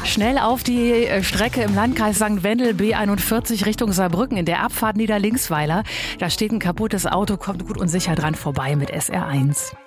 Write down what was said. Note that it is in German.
Schnell auf die Strecke im Landkreis St. Wendel, B41 Richtung Saarbrücken in der Abfahrt Niederlinksweiler. Da steht ein kaputtes Auto, kommt gut und sicher dran vorbei mit SR1.